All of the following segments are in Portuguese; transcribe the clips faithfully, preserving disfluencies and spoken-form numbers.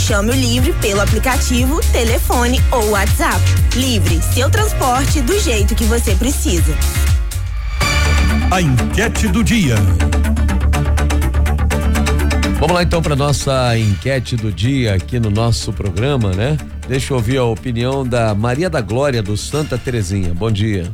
Chame o Livre pelo aplicativo, telefone ou WhatsApp. Livre, seu transporte do jeito que você precisa. A enquete do dia. Vamos lá então para nossa enquete do dia aqui no nosso programa, né? Deixa eu ouvir a opinião da Maria da Glória do Santa Terezinha. Bom dia.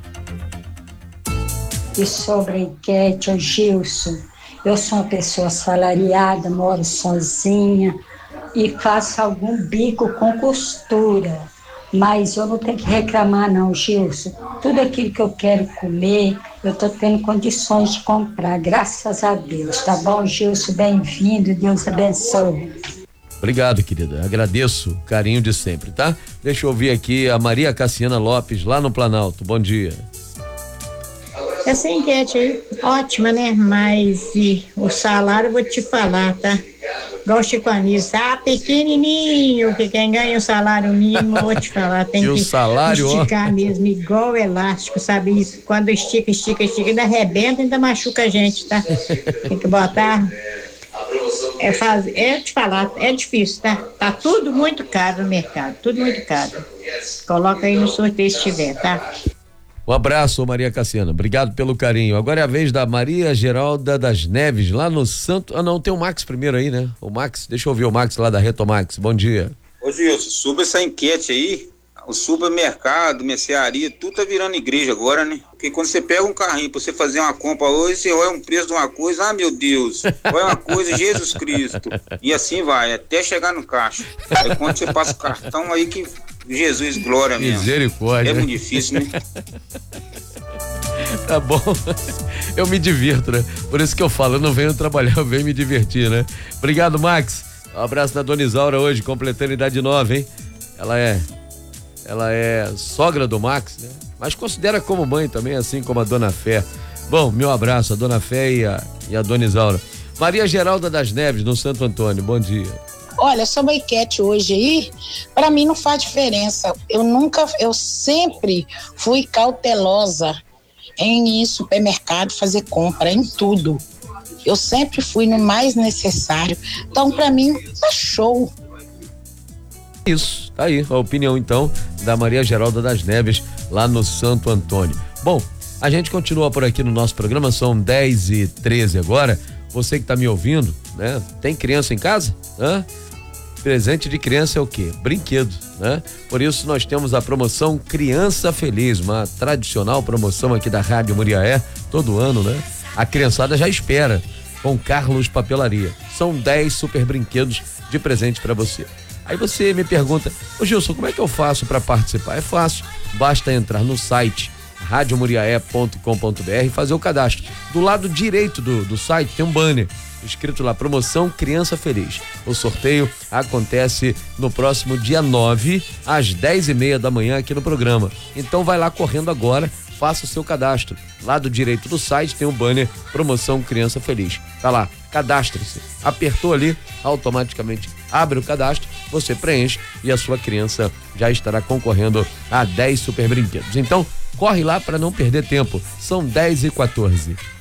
E sobre a enquete, o Gilson, eu sou uma pessoa assalariada, moro sozinha e faço algum bico com costura, mas eu não tenho que reclamar não, Gilson. Tudo aquilo que eu quero comer, eu estou tendo condições de comprar, graças a Deus. Tá bom, Gilson? Bem-vindo, Deus abençoe. Obrigado, querida. Agradeço o carinho de sempre, tá? Deixa eu ouvir aqui a Maria Cassiana Lopes, lá no Planalto. Bom dia. Essa enquete aí, ótima, né? Mas e, o salário, eu vou te falar, tá? Gosto com a Anissa, ah, pequenininho, que quem ganha o salário mínimo, eu vou te falar, tem e que o salário, esticar ó. mesmo, igual elástico, sabe? Isso, quando estica, estica, estica, ainda arrebenta, ainda machuca a gente, tá? Tem que botar... É, faz, é te falar, é difícil, tá? Tá tudo muito caro no mercado, tudo muito caro. Coloca aí no sorteio se tiver, tá? Um abraço, Maria Cassiana. Obrigado pelo carinho. Agora é a vez da Maria Geralda das Neves, lá no Santo. Ah, não, tem o Max primeiro aí, né? O Max, deixa eu ouvir o Max lá da Retomax. Bom dia. Ô, Gilson, suba essa enquete aí. O supermercado, mercearia, tudo tá virando igreja agora, né? Porque quando você pega um carrinho pra você fazer uma compra hoje, você olha um preço de uma coisa, ah, meu Deus, olha uma coisa, Jesus Cristo. E assim vai, até chegar no caixa. Aí quando você passa o cartão aí que Jesus, glória mesmo. Misericórdia. É muito difícil, né? Tá bom. Eu me divirto, né? Por isso que eu falo, eu não venho trabalhar, eu venho me divertir, né? Obrigado, Max. Um abraço da Dona Isaura hoje, completando idade nova, hein? Ela é, ela é sogra do Max, né? Mas considera como mãe também, assim como a Dona Fé. Bom, meu abraço, a Dona Fé e a, e a Dona Isaura. Maria Geralda das Neves, no Santo Antônio, bom dia. Olha, sobre a enquete hoje aí, para mim não faz diferença. Eu nunca, eu sempre fui cautelosa em ir em supermercado fazer compra, em tudo. Eu sempre fui no mais necessário. Então, para mim, tá show. Isso, tá aí a opinião então da Maria Geralda das Neves, lá no Santo Antônio. Bom, a gente continua por aqui no nosso programa, são dez e treze agora. Você que tá me ouvindo, né? Tem criança em casa? Hã? Presente de criança é o quê? Brinquedo, né? Por isso nós temos a promoção Criança Feliz, uma tradicional promoção aqui da Rádio Muriaé, todo ano, né? A criançada já espera com Carlos Papelaria. São dez super brinquedos de presente para você. Aí você me pergunta, ô Gilson, como é que eu faço para participar? É fácil, basta entrar no site rádio muriaé ponto com ponto br e fazer o cadastro. Do lado direito do, do site tem um banner escrito lá, promoção Criança Feliz. O sorteio acontece no próximo dia nove, às dez e meia da manhã aqui no programa. Então vai lá correndo agora, faça o seu cadastro. Lado direito do site tem um banner, promoção Criança Feliz. Tá lá, cadastre-se. Apertou ali, automaticamente abre o cadastro, você preenche e a sua criança já estará concorrendo a dez super brinquedos. Então, corre lá para não perder tempo. São dez e quatorze.